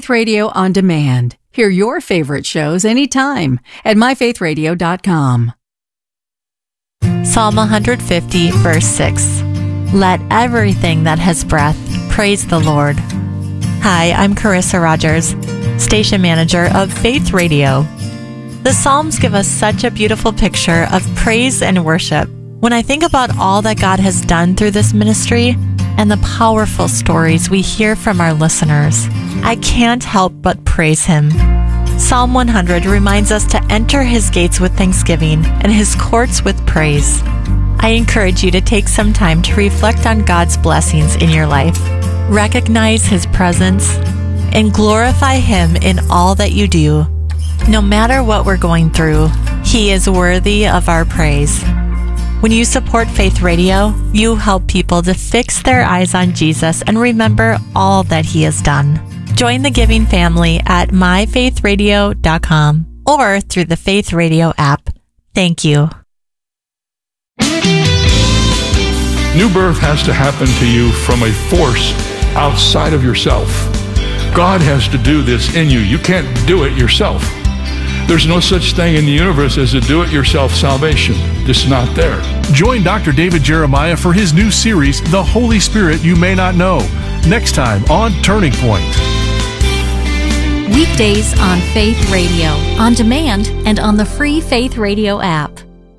Radio on Demand. Hear your favorite shows anytime at myfaithradio.com. Psalm 150, verse 6. Let everything that has breath praise the Lord. Hi, I'm Carissa Rogers, station manager of Faith Radio. The Psalms give us such a beautiful picture of praise and worship. When I think about all that God has done through this ministry and the powerful stories we hear from our listeners, I can't help but praise Him. Psalm 100 reminds us to enter His gates with thanksgiving and His courts with praise. I encourage you to take some time to reflect on God's blessings in your life, recognize His presence, and glorify Him in all that you do. No matter what we're going through, He is worthy of our praise. When you support Faith Radio, you help people to fix their eyes on Jesus and remember all that He has done. Join the giving family at myfaithradio.com or through the Faith Radio app. Thank you. New birth has to happen to you from a force outside of yourself. God has to do this in you. You can't do it yourself. There's no such thing in the universe as a do-it-yourself salvation. It's not there. Join Dr. David Jeremiah for his new series, The Holy Spirit You May Not Know, next time on Turning Point. Weekdays on Faith Radio, on demand, and on the free Faith Radio app.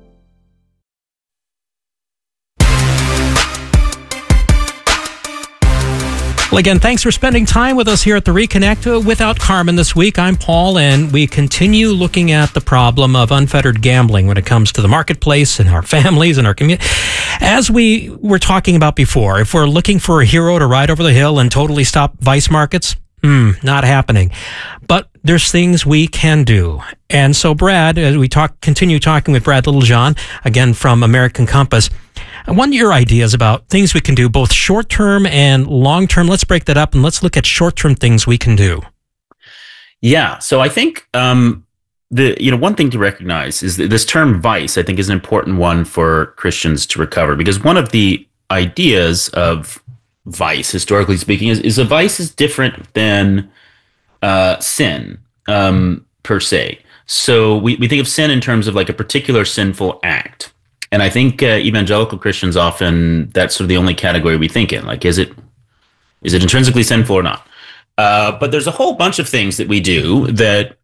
Well, again, thanks for spending time with us here at the Reconnect Without Carmen this week. I'm Paul, and we continue looking at the problem of unfettered gambling when it comes to the marketplace and our families and our community. As we were talking about before, if we're looking for a hero to ride over the hill and totally stop vice markets, not happening. But there's things we can do. And so, Brad, as we continue talking with Brad Littlejohn, again from American Compass, I want your ideas about things we can do, both short-term and long-term. Let's break that up and let's look at short-term things we can do. Yeah. So I think one thing to recognize is that this term vice, I think, is an important one for Christians to recover, because one of the ideas of vice, historically speaking, is a vice is different than sin per se. So we think of sin in terms of like a particular sinful act. And I think evangelical Christians often, that's sort of the only category we think in. Like, is it intrinsically sinful or not? But there's a whole bunch of things that we do that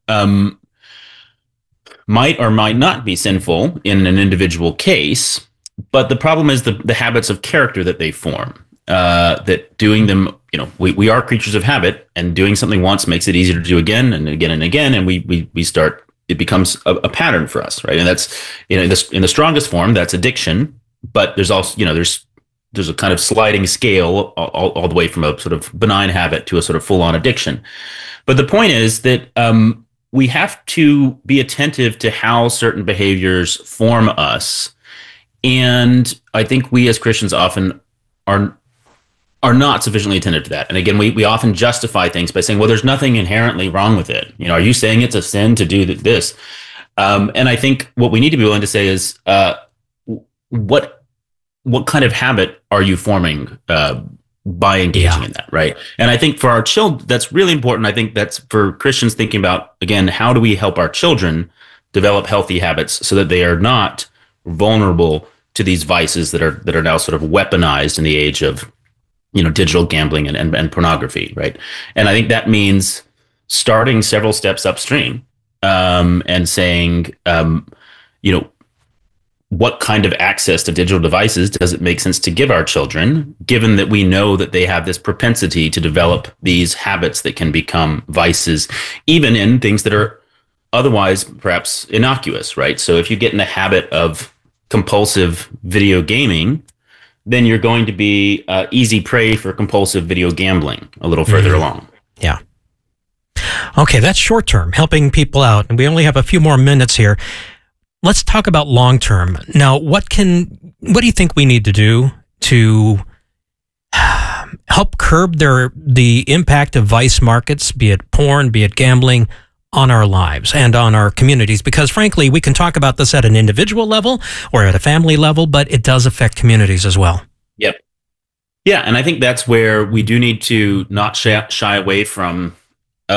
might or might not be sinful in an individual case. But the problem is the habits of character that they form. That doing them, we are creatures of habit, and doing something once makes it easier to do again and again and again, and we start. It becomes a pattern for us, right? And that's, in the strongest form, that's addiction. But there's also, there's a kind of sliding scale all the way from a sort of benign habit to a sort of full-on addiction. But the point is that we have to be attentive to how certain behaviors form us. And I think we as Christians often are not sufficiently attentive to that. And again, we often justify things by saying, well, there's nothing inherently wrong with it. Are you saying it's a sin to do this? And I think what we need to be willing to say is, what kind of habit are you forming by engaging in that, right? And I think for our children, that's really important. I think that's for Christians thinking about, again, how do we help our children develop healthy habits so that they are not vulnerable to these vices that are now sort of weaponized in the age of digital gambling and pornography, right? And I think that means starting several steps upstream and saying, what kind of access to digital devices does it make sense to give our children, given that we know that they have this propensity to develop these habits that can become vices, even in things that are otherwise perhaps innocuous, right? So if you get in the habit of compulsive video gaming, then you're going to be easy prey for compulsive video gambling a little further along. Yeah. Okay, that's short term, helping people out. And we only have a few more minutes here. Let's talk about long term. Now, what do you think we need to do to help curb the impact of vice markets, be it porn, be it gambling, on our lives and on our communities? Because frankly, we can talk about this at an individual level or at a family level, but it does affect communities as well. Yep. Yeah. And I think that's where we do need to not shy away from